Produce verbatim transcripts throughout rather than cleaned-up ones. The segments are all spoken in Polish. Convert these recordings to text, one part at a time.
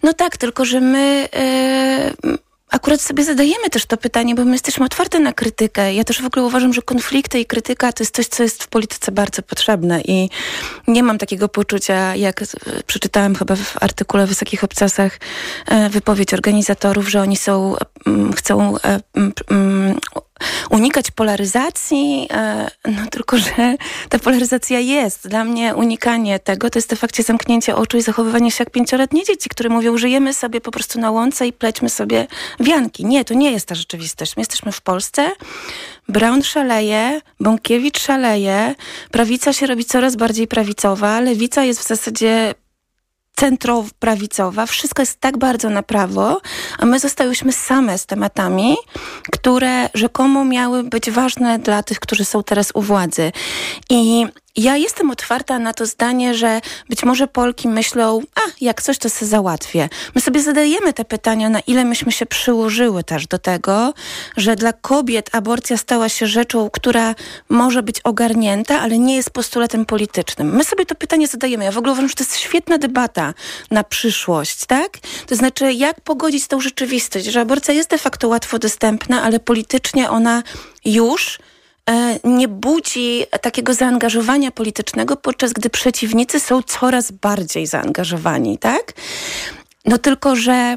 No tak, tylko że my yy, akurat sobie zadajemy też to pytanie, bo my jesteśmy otwarte na krytykę. Ja też w ogóle uważam, że konflikty i krytyka to jest coś, co jest w polityce bardzo potrzebne i nie mam takiego poczucia, jak przeczytałam chyba w artykule w Wysokich Obcasach yy, wypowiedź organizatorów, że oni są, yy, chcą yy, yy, unikać polaryzacji, no tylko, że ta polaryzacja jest. Dla mnie unikanie tego to jest de facto zamknięcie oczu i zachowywanie się jak pięcioletnie dzieci, które mówią, żyjemy sobie po prostu na łące i plećmy sobie wianki. Nie, to nie jest ta rzeczywistość. My jesteśmy w Polsce, Braun szaleje, Bąkiewicz szaleje, prawica się robi coraz bardziej prawicowa, lewica jest w zasadzie centroprawicowa, wszystko jest tak bardzo na prawo, a my zostałyśmy same z tematami, które rzekomo miały być ważne dla tych, którzy są teraz u władzy. I ja jestem otwarta na to zdanie, że być może Polki myślą, a jak coś to sobie załatwię. My sobie zadajemy te pytania, na ile myśmy się przyłożyły też do tego, że dla kobiet aborcja stała się rzeczą, która może być ogarnięta, ale nie jest postulatem politycznym. My sobie to pytanie zadajemy. Ja w ogóle uważam, że to jest świetna debata na przyszłość, tak? To znaczy, jak pogodzić tą rzeczywistość, że aborcja jest de facto łatwo dostępna, ale politycznie ona już nie budzi takiego zaangażowania politycznego, podczas gdy przeciwnicy są coraz bardziej zaangażowani, tak? No tylko, że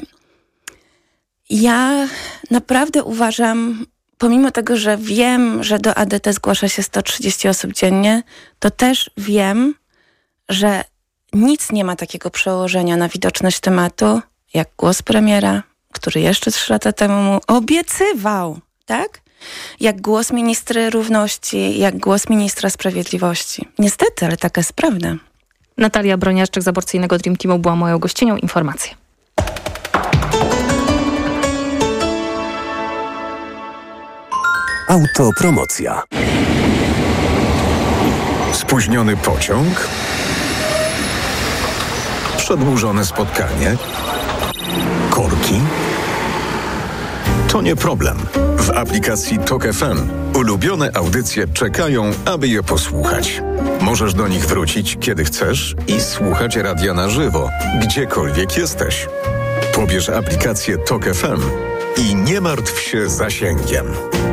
ja naprawdę uważam, pomimo tego, że wiem, że do A D T zgłasza się sto trzydzieści osób dziennie, to też wiem, że nic nie ma takiego przełożenia na widoczność tematu, jak głos premiera, który jeszcze trzy lata temu mu obiecywał, tak? Jak głos ministry równości, jak głos ministra sprawiedliwości. Niestety, ale taka jest prawda. Natalia Broniaszczyk z aborcyjnego Dream Teamu była moją gościnią. Informacje. Autopromocja. Spóźniony pociąg? Przedłużone spotkanie? Korki? To nie problem. W aplikacji Tok F M ulubione audycje czekają, aby je posłuchać. Możesz do nich wrócić, kiedy chcesz i słuchać radia na żywo, gdziekolwiek jesteś. Pobierz aplikację Tok F M i nie martw się zasięgiem.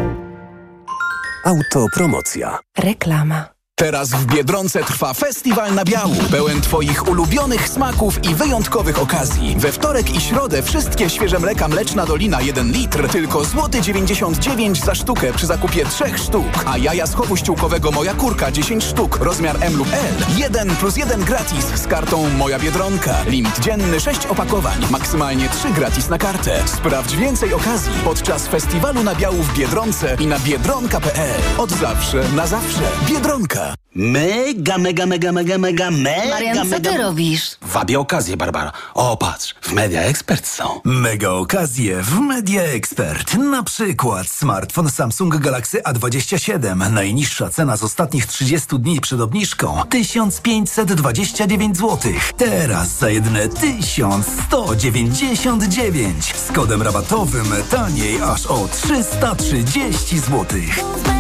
Autopromocja. Reklama. Teraz w Biedronce trwa festiwal nabiału, pełen Twoich ulubionych smaków i wyjątkowych okazji. We wtorek i środę wszystkie świeże mleka Mleczna Dolina jeden litr, tylko złoty dziewięćdziesiąt dziewięć za sztukę przy zakupie trzech sztuk. A jaja z chowu ściółkowego Moja Kurka dziesięć sztuk, rozmiar M lub L. jeden plus jeden gratis z kartą Moja Biedronka. Limit dzienny sześć opakowań, maksymalnie trzy gratis na kartę. Sprawdź więcej okazji podczas festiwalu nabiału w Biedronce i na biedronka kropka p l. Od zawsze na zawsze. Biedronka. Mega, mega, mega, mega, mega, mega, Marian, co mega... ty robisz? Wabię okazję, Barbara. O, patrz, w Media Expert są. Mega okazje w Media Expert. Na przykład smartfon Samsung Galaxy A dwadzieścia siedem. Najniższa cena z ostatnich trzydziestu dni przed obniżką tysiąc pięćset dwadzieścia dziewięć złotych. Teraz za jedyne tysiąc sto dziewięćdziesiąt dziewięć. Z kodem rabatowym taniej aż o trzysta trzydzieści złotych.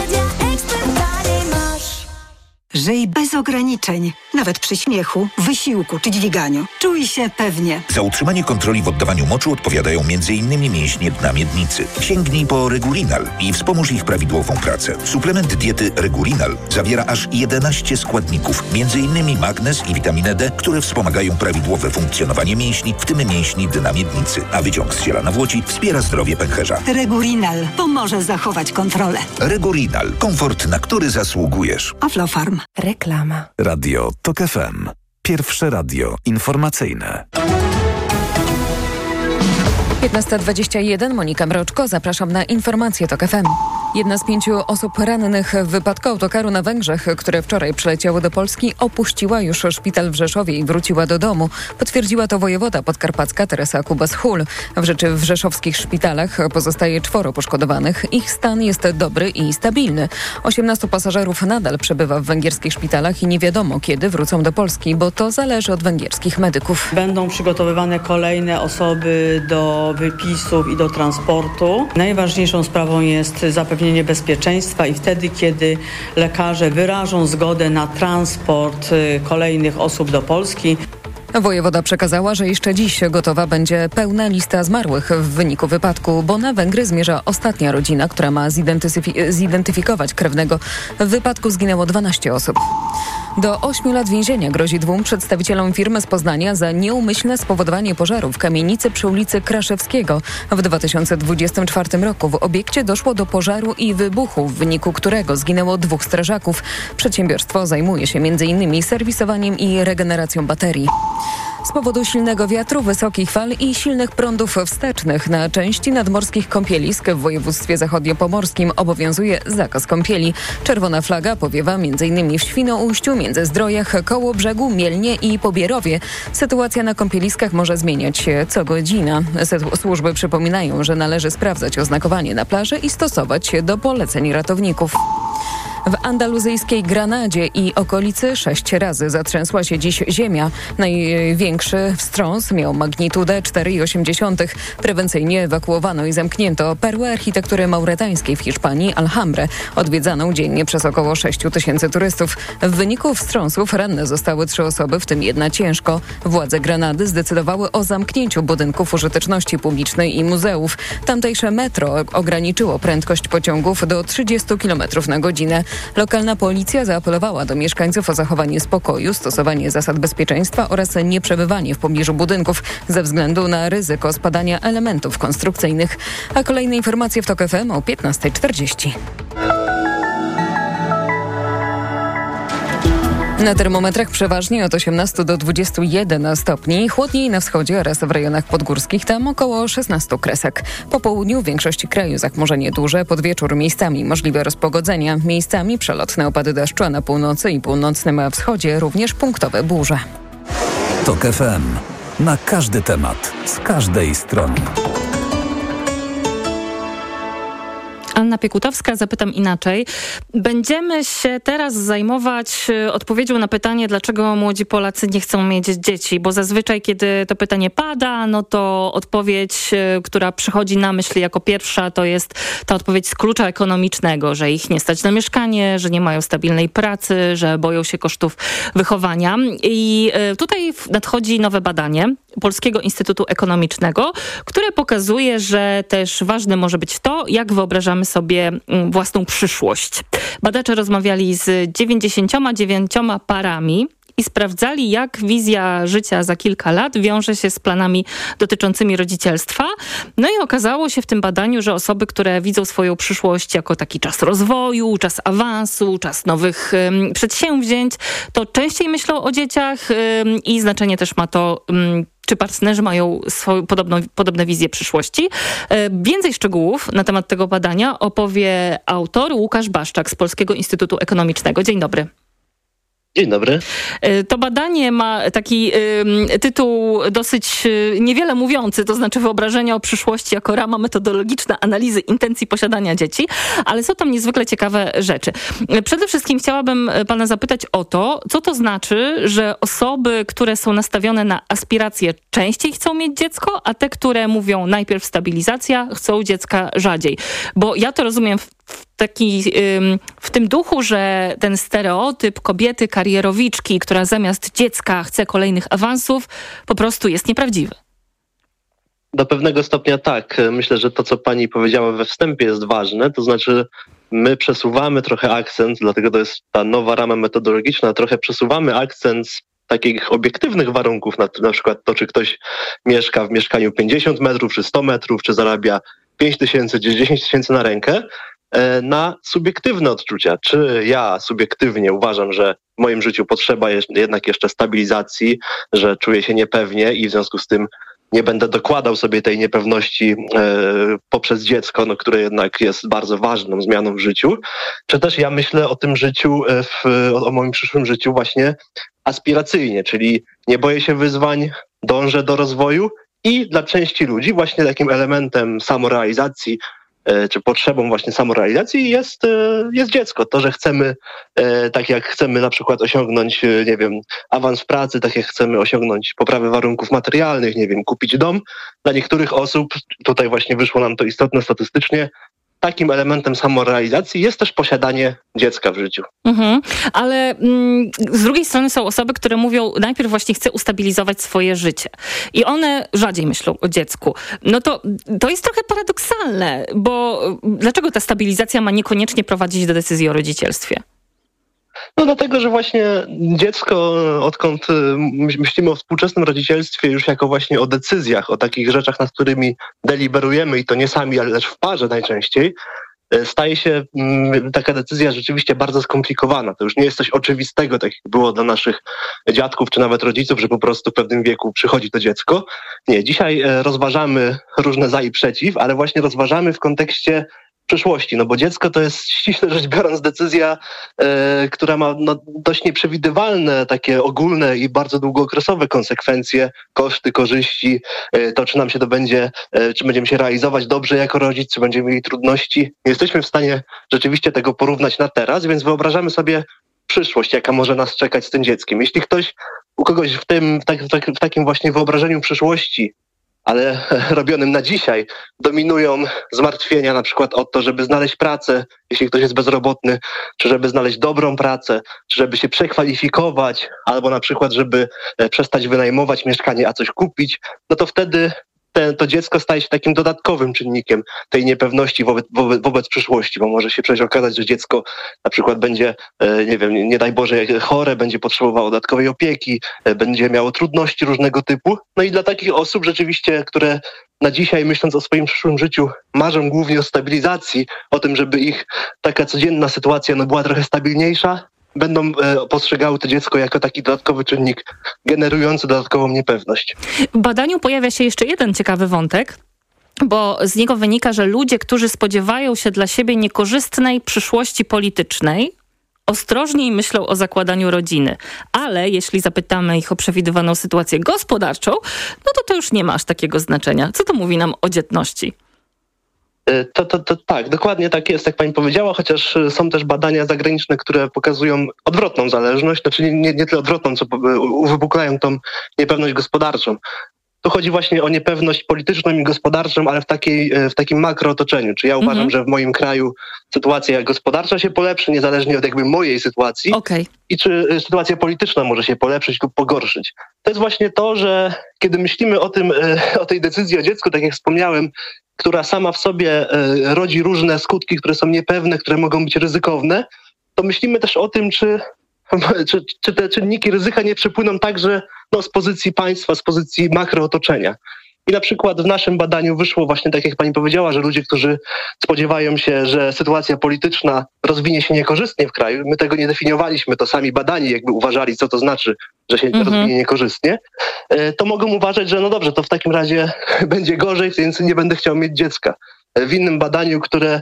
Żyj bez ograniczeń, nawet przy śmiechu, wysiłku czy dźwiganiu. Czuj się pewnie. Za utrzymanie kontroli w oddawaniu moczu odpowiadają m in mięśnie dna miednicy. Sięgnij po Regulinal i wspomóż ich prawidłową pracę. Suplement diety Regulinal zawiera aż jedenaście składników, między innymi magnez i witaminę D, które wspomagają prawidłowe funkcjonowanie mięśni, w tym mięśni dna miednicy. A wyciąg z ziela nawłoci wspiera zdrowie pęcherza. Regulinal pomoże zachować kontrolę. Regulinal. Komfort, na który zasługujesz. Aflofarm. Reklama. Radio Tok F M. Pierwsze radio informacyjne. piętnasta dwadzieścia jeden, Monika Mroczko, zapraszam na informacje Tok F M. Jedna z pięciu osób rannych w wypadku autokaru na Węgrzech, które wczoraj przyleciały do Polski, opuściła już szpital w Rzeszowie i wróciła do domu. Potwierdziła to wojewoda podkarpacka Teresa Kubas-Hul. W rzeczy w rzeszowskich szpitalach pozostaje czworo poszkodowanych. Ich stan jest dobry i stabilny. osiemnastu pasażerów nadal przebywa w węgierskich szpitalach i nie wiadomo, kiedy wrócą do Polski, bo to zależy od węgierskich medyków. Będą przygotowywane kolejne osoby do wypisów i do transportu. Najważniejszą sprawą jest zapewnienie bezpieczeństwa i wtedy, kiedy lekarze wyrażą zgodę na transport kolejnych osób do Polski, Wojewoda przekazała, że jeszcze dziś gotowa będzie pełna lista zmarłych w wyniku wypadku, bo na Węgry zmierza ostatnia rodzina, która ma zidentyfik- zidentyfikować krewnego. W wypadku zginęło dwanaście osób. Do ośmiu lat więzienia grozi dwóm przedstawicielom firmy z Poznania za nieumyślne spowodowanie pożaru w kamienicy przy ulicy Kraszewskiego. W dwa tysiące dwudziestym czwartym roku w obiekcie doszło do pożaru i wybuchu, w wyniku którego zginęło dwóch strażaków. Przedsiębiorstwo zajmuje się między innymi serwisowaniem i regeneracją baterii. Z powodu silnego wiatru, wysokich fal i silnych prądów wstecznych na części nadmorskich kąpielisk w województwie zachodniopomorskim obowiązuje zakaz kąpieli. Czerwona flaga powiewa m.in. w Świnoujściu, Międzyzdrojach, Kołobrzegu, Mielnie i Pobierowie. Sytuacja na kąpieliskach może zmieniać się co godzina. Służby przypominają, że należy sprawdzać oznakowanie na plaży i stosować się do poleceń ratowników. W andaluzyjskiej Granadzie i okolicy sześć razy zatrzęsła się dziś ziemia. Największy wstrząs miał magnitudę cztery przecinek osiem. Prewencyjnie ewakuowano i zamknięto perłę architektury mauretańskiej w Hiszpanii, Alhambrę, odwiedzaną dziennie przez około sześć tysięcy turystów. W wyniku wstrząsów ranne zostały trzy osoby, w tym jedna ciężko. Władze Granady zdecydowały o zamknięciu budynków użyteczności publicznej i muzeów. Tamtejsze metro ograniczyło prędkość pociągów do trzydzieści kilometrów na godzinę. Lokalna policja zaapelowała do mieszkańców o zachowanie spokoju, stosowanie zasad bezpieczeństwa oraz nieprzebywanie w pobliżu budynków ze względu na ryzyko spadania elementów konstrukcyjnych. A kolejne informacje w TOK F M o piętnasta czterdzieści. Na termometrach przeważnie od osiemnastu do dwudziestu jeden stopni, chłodniej na wschodzie oraz w rejonach podgórskich, tam około szesnaście kresek. Po południu w większości kraju zachmurzenie duże, pod wieczór miejscami możliwe rozpogodzenia, miejscami przelotne opady deszczu, a na północy i północnym wschodzie również punktowe burze. TOK F M. Na każdy temat, z każdej strony. Anna Piekutowska, zapytam inaczej. Będziemy się teraz zajmować odpowiedzią na pytanie, dlaczego młodzi Polacy nie chcą mieć dzieci, bo zazwyczaj, kiedy to pytanie pada, no to odpowiedź, która przychodzi na myśl jako pierwsza, to jest ta odpowiedź z klucza ekonomicznego, że ich nie stać na mieszkanie, że nie mają stabilnej pracy, że boją się kosztów wychowania. I tutaj nadchodzi nowe badanie Polskiego Instytutu Ekonomicznego, które pokazuje, że też ważne może być to, jak wyobrażamy sobie własną przyszłość. Badacze rozmawiali z dziewięćdziesięcioma dziewięcioma parami i sprawdzali, jak wizja życia za kilka lat wiąże się z planami dotyczącymi rodzicielstwa. No i okazało się w tym badaniu, że osoby, które widzą swoją przyszłość jako taki czas rozwoju, czas awansu, czas nowych um, przedsięwzięć, to częściej myślą o dzieciach um, i znaczenie też ma to, um, czy partnerzy mają swoją podobną, podobne wizje przyszłości. Więcej szczegółów na temat tego badania opowie autor Łukasz Baszczak z Polskiego Instytutu Ekonomicznego. Dzień dobry. Dzień dobry. To badanie ma taki y, tytuł dosyć y, niewiele mówiący, to znaczy wyobrażenia o przyszłości jako rama metodologiczna analizy intencji posiadania dzieci, ale są tam niezwykle ciekawe rzeczy. Przede wszystkim chciałabym pana zapytać o to, co to znaczy, że osoby, które są nastawione na aspiracje, częściej chcą mieć dziecko, a te, które mówią najpierw stabilizacja, chcą dziecka rzadziej. Bo ja to rozumiem w w, taki, w tym duchu, że ten stereotyp kobiety karierowiczki, która zamiast dziecka chce kolejnych awansów, po prostu jest nieprawdziwy. Do pewnego stopnia tak. Myślę, że to, co pani powiedziała we wstępie, jest ważne. To znaczy my przesuwamy trochę akcent, dlatego to jest ta nowa rama metodologiczna, trochę przesuwamy akcent z takich obiektywnych warunków, na, na przykład to, czy ktoś mieszka w mieszkaniu pięćdziesiąt metrów, czy sto metrów, czy zarabia pięć tysięcy, czy dziesięć tysięcy na rękę, na subiektywne odczucia. Czy ja subiektywnie uważam, że w moim życiu potrzeba jest jednak jeszcze stabilizacji, że czuję się niepewnie i w związku z tym nie będę dokładał sobie tej niepewności e, poprzez dziecko, no, które jednak jest bardzo ważną zmianą w życiu. Czy też ja myślę o tym życiu, w, o moim przyszłym życiu właśnie aspiracyjnie, czyli nie boję się wyzwań, dążę do rozwoju i dla części ludzi właśnie takim elementem samorealizacji czy potrzebą właśnie samorealizacji jest, jest dziecko. To, że chcemy, tak jak chcemy na przykład osiągnąć, nie wiem, awans w pracy, tak jak chcemy osiągnąć poprawę warunków materialnych, nie wiem, kupić dom. Dla niektórych osób, tutaj właśnie wyszło nam to istotne statystycznie, takim elementem samorealizacji jest też posiadanie dziecka w życiu. Mhm. Ale mm, z drugiej strony są osoby, które mówią, najpierw właśnie chcę ustabilizować swoje życie. I one rzadziej myślą o dziecku. No to, to jest trochę paradoksalne, bo dlaczego ta stabilizacja ma niekoniecznie prowadzić do decyzji o rodzicielstwie? No dlatego, że właśnie dziecko, odkąd myślimy o współczesnym rodzicielstwie już jako właśnie o decyzjach, o takich rzeczach, nad którymi deliberujemy i to nie sami, ale też w parze najczęściej, staje się taka decyzja rzeczywiście bardzo skomplikowana. To już nie jest coś oczywistego, tak jak było dla naszych dziadków czy nawet rodziców, że po prostu w pewnym wieku przychodzi to dziecko. Nie, dzisiaj rozważamy różne za i przeciw, ale właśnie rozważamy w kontekście przyszłości, no bo dziecko to jest ściśle rzecz biorąc decyzja, e, która ma no, dość nieprzewidywalne, takie ogólne i bardzo długookresowe konsekwencje, koszty, korzyści, e, to czy nam się to będzie, e, czy będziemy się realizować dobrze jako rodzic, czy będziemy mieli trudności. Nie jesteśmy w stanie rzeczywiście tego porównać na teraz, więc wyobrażamy sobie przyszłość, jaka może nas czekać z tym dzieckiem. Jeśli ktoś, u kogoś w tym, w, tak, w, tak, w takim właśnie wyobrażeniu przyszłości, ale robionym na dzisiaj, dominują zmartwienia na przykład o to, żeby znaleźć pracę, jeśli ktoś jest bezrobotny, czy żeby znaleźć dobrą pracę, czy żeby się przekwalifikować, albo na przykład, żeby przestać wynajmować mieszkanie, a coś kupić, no to wtedy te, to dziecko staje się takim dodatkowym czynnikiem tej niepewności wobec, wobec, wobec przyszłości, bo może się przecież okazać, że dziecko na przykład będzie, nie wiem, nie, nie daj Boże, chore, będzie potrzebowało dodatkowej opieki, będzie miało trudności różnego typu. No i dla takich osób rzeczywiście, które na dzisiaj, myśląc o swoim przyszłym życiu, marzą głównie o stabilizacji, o tym, żeby ich taka codzienna sytuacja no, była trochę stabilniejsza, będą e, postrzegały to dziecko jako taki dodatkowy czynnik generujący dodatkową niepewność. W badaniu pojawia się jeszcze jeden ciekawy wątek, bo z niego wynika, że ludzie, którzy spodziewają się dla siebie niekorzystnej przyszłości politycznej, ostrożniej myślą o zakładaniu rodziny. Ale jeśli zapytamy ich o przewidywaną sytuację gospodarczą, no to to już nie ma aż takiego znaczenia. Co to mówi nam o dzietności? To, to, to tak, dokładnie tak jest, jak pani powiedziała, chociaż są też badania zagraniczne, które pokazują odwrotną zależność, znaczy nie, nie tyle odwrotną, co uwypuklają tą niepewność gospodarczą. Tu chodzi właśnie o niepewność polityczną i gospodarczą, ale w, takiej, w takim makrootoczeniu. Czy ja uważam, mhm. że w moim kraju sytuacja gospodarcza się polepszy, niezależnie od jakby mojej sytuacji, okay. i czy sytuacja polityczna może się polepszyć lub pogorszyć. To jest właśnie to, że kiedy myślimy o tym, o tej decyzji o dziecku, tak jak wspomniałem, która sama w sobie rodzi różne skutki, które są niepewne, które mogą być ryzykowne, to myślimy też o tym, czy, czy, czy te czynniki ryzyka nie przepłyną także no, z pozycji państwa, z pozycji makrootoczenia. I na przykład w naszym badaniu wyszło właśnie tak, jak pani powiedziała, że ludzie, którzy spodziewają się, że sytuacja polityczna rozwinie się niekorzystnie w kraju, my tego nie definiowaliśmy, to sami badani jakby uważali, co to znaczy, że się mhm. rozwinie niekorzystnie, to mogą uważać, że no dobrze, to w takim razie będzie gorzej, więc nie będę chciał mieć dziecka. W innym badaniu, które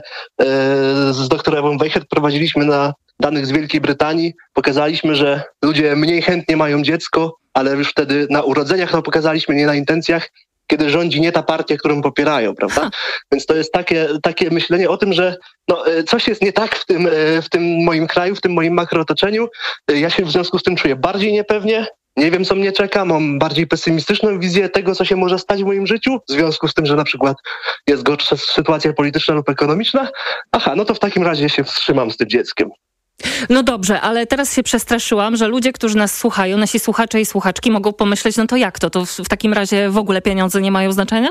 z doktorem Ewą Weichert prowadziliśmy na danych z Wielkiej Brytanii, pokazaliśmy, że ludzie mniej chętnie mają dziecko, ale już wtedy na urodzeniach to pokazaliśmy, nie na intencjach, kiedy rządzi nie ta partia, którą popierają, prawda? Ha. Więc to jest takie, takie myślenie o tym, że no, coś jest nie tak w tym, w tym moim kraju, w tym moim makrootoczeniu. Ja się w związku z tym czuję bardziej niepewnie, nie wiem, co mnie czeka, mam bardziej pesymistyczną wizję tego, co się może stać w moim życiu, w związku z tym, że na przykład jest gorsza sytuacja polityczna lub ekonomiczna. Aha, no to w takim razie się wstrzymam z tym dzieckiem. No dobrze, ale teraz się przestraszyłam, że ludzie, którzy nas słuchają, nasi słuchacze i słuchaczki mogą pomyśleć, no to jak to? To w, w takim razie w ogóle pieniądze nie mają znaczenia?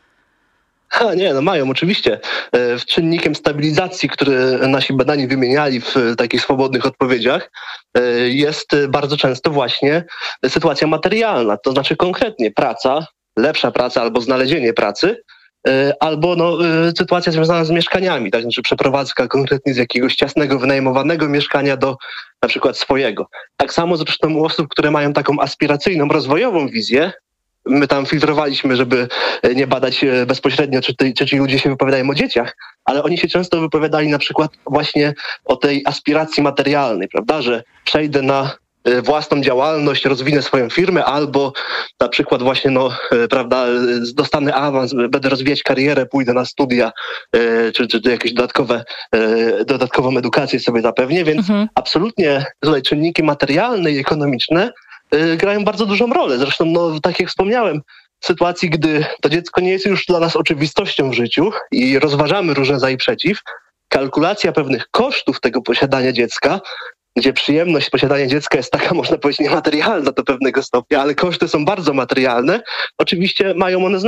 Ha, nie, no mają oczywiście. E, czynnikiem stabilizacji, który nasi badani wymieniali w takich swobodnych odpowiedziach, e, jest bardzo często właśnie sytuacja materialna, to znaczy konkretnie praca, lepsza praca albo znalezienie pracy, albo no, sytuacja związana z mieszkaniami, tak, znaczy przeprowadzka konkretnie z jakiegoś ciasnego, wynajmowanego mieszkania do na przykład swojego. Tak samo zresztą u osób, które mają taką aspiracyjną, rozwojową wizję, my tam filtrowaliśmy, żeby nie badać bezpośrednio, czy, ty, czy ci ludzie się wypowiadają o dzieciach, ale oni się często wypowiadali na przykład właśnie o tej aspiracji materialnej, prawda, że przejdę na własną działalność, rozwinę swoją firmę, albo na przykład właśnie, no, prawda, dostanę awans, będę rozwijać karierę, pójdę na studia, czy, czy jakieś dodatkowe, dodatkową edukację sobie zapewnię, więc mhm. absolutnie tutaj czynniki materialne i ekonomiczne grają bardzo dużą rolę. Zresztą, no, tak jak wspomniałem, sytuacji, gdy to dziecko nie jest już dla nas oczywistością w życiu i rozważamy różne za i przeciw, kalkulacja pewnych kosztów tego posiadania dziecka, gdzie przyjemność posiadania dziecka jest taka, można powiedzieć, niematerialna do pewnego stopnia, ale koszty są bardzo materialne, oczywiście mają one znaczenie.